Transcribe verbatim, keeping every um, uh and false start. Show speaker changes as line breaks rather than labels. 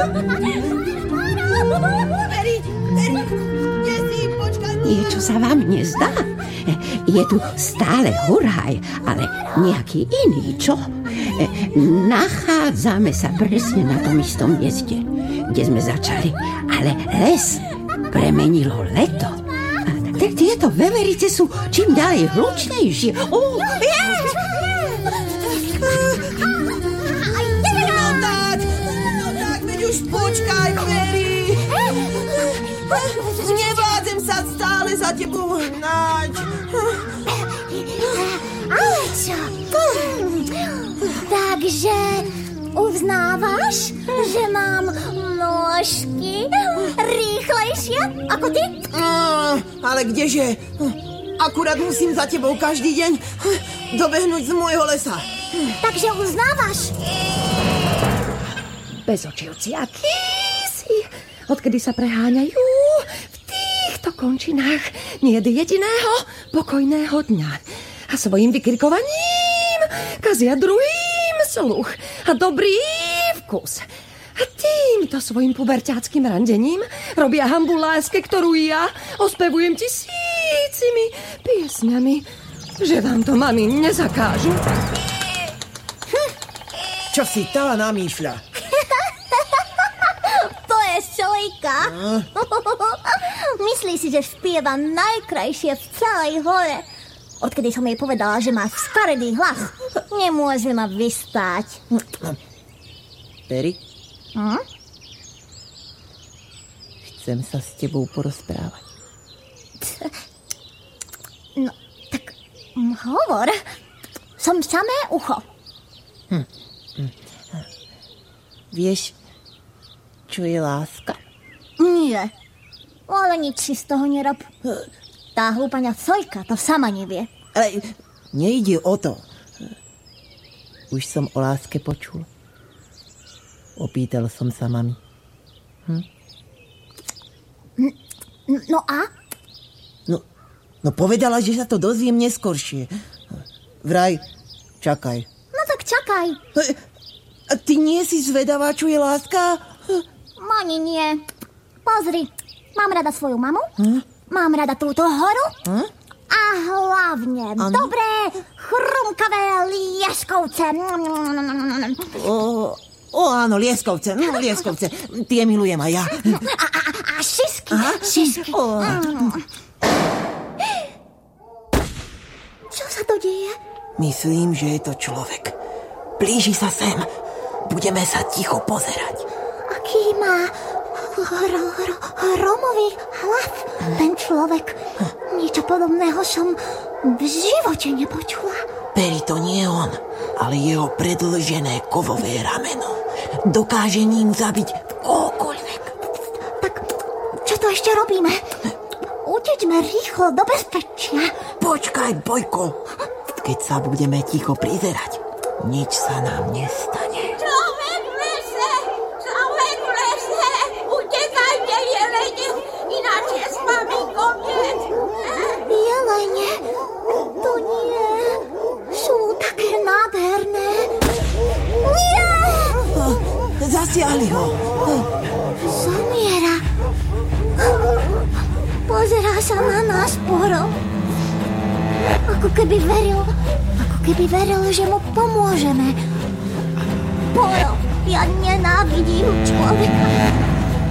Mary, Mary, kde si? Počkaj.
Niečo sa vám nezdá? Je tu stále huraj, ale nejaký iný, čo? Nachádzame sa presne na tom istom mieste, kde sme začali, ale les premenilo leto. Tak tieto veverice sú čím ďalej hlučnejšie. Oh, yeah!
No tak, no tak, veď už počkaj, Mary. Nevládzem sa stále za tebou hnať.
Ale čo? Takže uznávaš, že mám nôžky rýchlejšie ako ty?
Ah, ale kdeže? Akurát musím za tebou každý deň dobehnúť z môjho lesa.
Takže uznávaš?
Bezočivci, aký si? Odkedy sa preháňajú v týchto končinách nie je jediného pokojného dňa. A svojim vykrikovaním kazia druhým sluch a dobrý vkus. A týmto svojim puberťáckým randením robia hanbu láske, ktorú ja ospevujem tisícimi piesňami, že vám to, mami, nezakážu.
Čo si tá namýšľa?
To je Šojka. Myslí si, že spieva najkrajšie v celej hore. Odkedy som jej povedala, že má skaredý hlas, nemôže ma vystáť.
Perry?
Hm?
Chcem sa s tebou porozprávať.
No, tak hovor. Som samé ucho.
Hm. Hm. Vieš, čo je láska?
Nie, ale nič si z toho nerob. Tá hlúpaňa Sojka to sama nevie.
Ale nejde o to. Už som o láske počul. Opýtal som sa mami. Hm?
No a?
No, no povedala, že sa to dozviem neskoršie. Vraj, čakaj.
No tak čakaj.
A ty nie si zvedavá, čo je láska?
Ani nie. Pozri, mám rada svoju mamu.
Hm?
Mám rada túto horu.
Hm?
A hlavne ano? Dobré, chrumkavé lieskovce.
O, o áno, lieskovce, no, lieskovce. Tie milujem aj ja.
A, a, a šisky, Aha. šisky.
O.
Čo sa to deje?
Myslím, že je to človek. Blíži sa sem. Budeme sa ticho pozerať.
Aký má hro, hro, hromový hlas ten človek. Niečo podobného som v živote nepočula.
Perry, to nie je on, ale jeho predĺžené kovové rameno. Dokáže ním zabiť kohokoľvek.
Tak čo to ešte robíme? Uteďme rýchlo do bezpečia.
Počkaj, Bojko. Keď sa budeme ticho prizerať, nič sa nám nestane.
Človek v lese! Človek v lese! Utekajte, jelene, ináč je s vami koniec.
Jelene? To nie. Sú také nádherné. Nie!
Zasiahli ho.
Zomiera. Pozerá sa na nás, Poro. Ako keby veril, ako keby veril, že mu pomôžeme. Poro, ja nenávidím človeka.